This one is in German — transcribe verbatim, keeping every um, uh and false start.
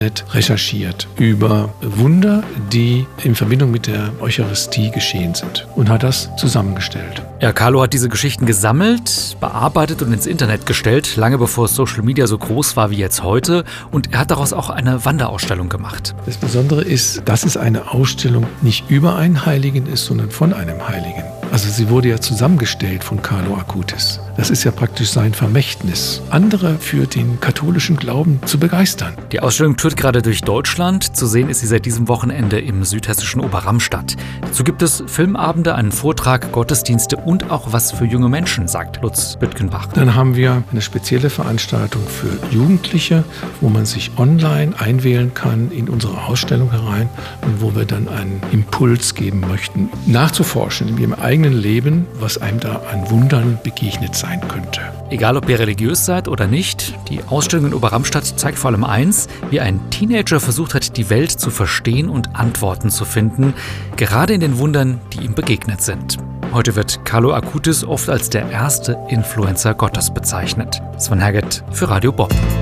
recherchiert über Wunder, die in Verbindung mit der Eucharistie geschehen sind und hat das zusammengestellt. Ja, Carlo hat diese Geschichten gesammelt, bearbeitet und ins Internet gestellt, lange bevor Social Media so groß war wie jetzt heute. Und er hat daraus auch eine Wanderausstellung gemacht. Das Besondere ist, dass es eine Ausstellung nicht über einen Heiligen ist, sondern von einem Heiligen. Also sie wurde ja zusammengestellt von Carlo Acutis. Das ist ja praktisch sein Vermächtnis, andere für den katholischen Glauben zu begeistern. Die Ausstellung tourt gerade durch Deutschland. Zu sehen ist sie seit diesem Wochenende im südhessischen Oberramstadt. Dazu gibt es Filmabende, einen Vortrag, Gottesdienste und auch was für junge Menschen, sagt Lutz Büttgenbach. Dann haben wir eine spezielle Veranstaltung für Jugendliche, wo man sich online einwählen kann in unsere Ausstellung herein und wo wir dann einen Impuls geben möchten, nachzuforschen in ihrem eigenen Leben, was einem da an Wundern begegnet sein könnte. Egal, ob ihr religiös seid oder nicht, die Ausstellung in Oberramstadt zeigt vor allem eins, wie ein Teenager versucht hat, die Welt zu verstehen und Antworten zu finden, gerade in den Wundern, die ihm begegnet sind. Heute wird Carlo Acutis oft als der erste Influencer Gottes bezeichnet. Sven Herget für Radio Bob.